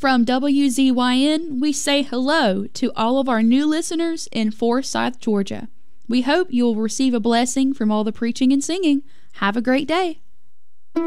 From WZYN, we say hello to all of our new listeners in Forsyth, Georgia. We hope you will receive a blessing from all the preaching and singing. Have a great day.